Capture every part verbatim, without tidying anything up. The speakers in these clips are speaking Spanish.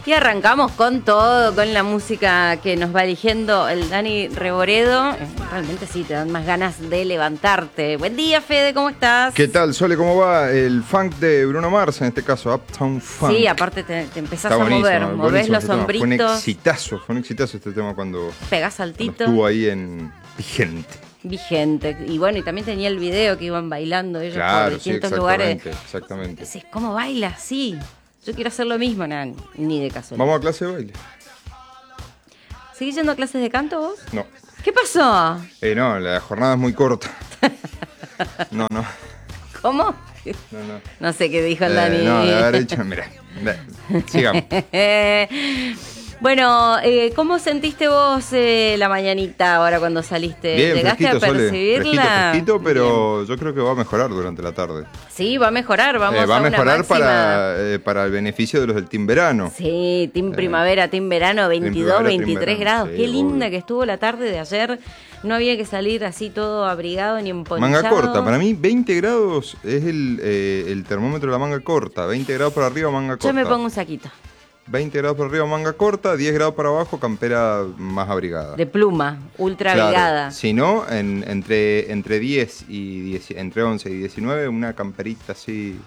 Y arrancamos con todo, con la música que nos va eligiendo el Dani Reboredo. Realmente sí, te dan más ganas de levantarte. Buen día, Fede, ¿cómo estás? ¿Qué tal, Sole? ¿Cómo va? El funk de Bruno Mars, en este caso, Uptown Funk. Sí, aparte te, te empezás Está a mover, buenísimo, movés los este tema. hombritos. Fue un exitazo, fue un exitazo este tema cuando, pegás cuando saltito. estuvo ahí en Vigente. Vigente. Y bueno, y también tenía el video que iban bailando ellos Claro, por distintos sí, lugares. exactamente, exactamente. Entonces, ¿cómo baila? Sí. Yo quiero hacer lo mismo, nah, ni de casualidad. ¿Vamos a clase de baile? ¿Seguís yendo a clases de canto vos? No. ¿Qué pasó? Eh, no, la jornada es muy corta. No, no. ¿Cómo? No, no. No sé qué dijo el Eh, Dani. no, de haber hecho, mirá. Sigamos. Bueno, eh, ¿cómo sentiste vos eh, la mañanita ahora cuando saliste? Bien, ¿Llegaste fresquito, a Sole. percibirla? Fresquito, fresquito, pero yo creo que va a mejorar durante la tarde. Sí, va a mejorar, vamos Eh, va a a una mejorar máxima. para, eh, para el beneficio de los del Team Verano. Sí, Team Primavera, Team Verano, veintidós, primavera, team veintitrés verano, grados. sí, Qué linda obvio. que estuvo la tarde de ayer. No había que salir así todo abrigado ni emponchado. Manga corta, para mí veinte grados es el, eh, el termómetro de la manga corta. veinte grados para arriba, manga corta. Yo me pongo un saquito. veinte grados para arriba, manga corta. diez grados para abajo, campera más abrigada. De pluma, ultra Claro, abrigada. si no, en, entre, entre diez y diez, entre once y diecinueve, una camperita así.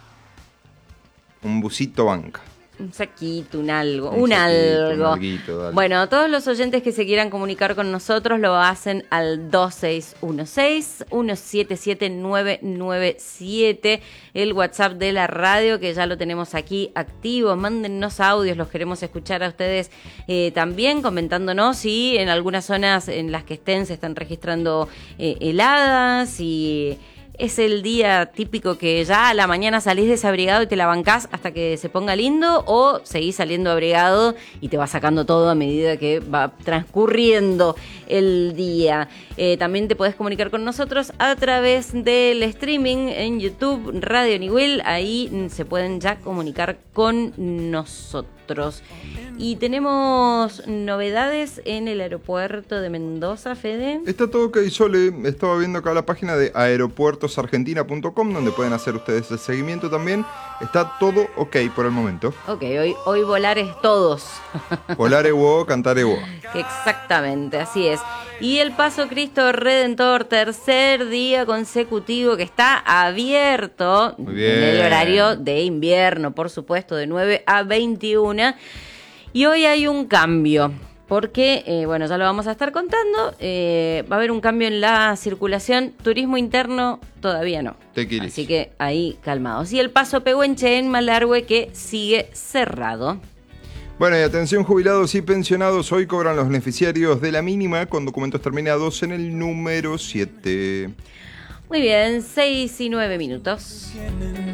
Un busito banca. Un saquito, un algo, Un un, saquito, algo. un alguito, dale. Bueno, todos los oyentes que se quieran comunicar con nosotros lo hacen al dos seis uno seis, uno siete siete, nueve nueve siete, el WhatsApp de la radio que ya lo tenemos aquí activo. Mándennos audios, los queremos escuchar a ustedes eh, también, comentándonos si en algunas zonas en las que estén se están registrando eh, heladas y... Es el día típico que ya a la mañana salís desabrigado y te la bancás hasta que se ponga lindo, o seguís saliendo abrigado y te va sacando todo a medida que va transcurriendo el día. Eh, también te podés comunicar con nosotros a través del streaming en YouTube, Radio Niwil. Ahí se pueden ya comunicar con nosotros. Y tenemos novedades en el aeropuerto de Mendoza, Fede. Está todo ok, Sole. Estaba viendo acá la página de aeropuertos argentina punto com, donde pueden hacer ustedes el seguimiento también. Está todo ok por el momento. Ok, hoy, hoy volar es todos. Volar ewo, cantar ewo. Exactamente, así es. Y el Paso Cristo Redentor, tercer día consecutivo que está abierto Muy bien. en el horario de invierno, por supuesto, de nueve a veintiuna. Y hoy hay un cambio, porque, eh, bueno, ya lo vamos a estar contando, eh, va a haber un cambio en la circulación, turismo interno todavía no. Tequilis. Así que ahí calmados. Y el Paso Pehuenche en Malargüe que sigue cerrado. Bueno, y atención jubilados y pensionados, hoy cobran los beneficiarios de la mínima con documentos terminados en el número siete. Muy bien, seis y nueve minutos.